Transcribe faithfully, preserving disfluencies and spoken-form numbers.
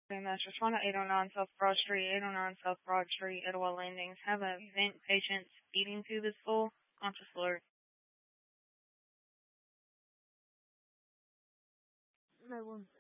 And that's Responder eight oh nine South Broad Street, eight oh nine South Broad Street, Etowah Landings. Have a vent patient eating tube is full. Conscious alert. No one.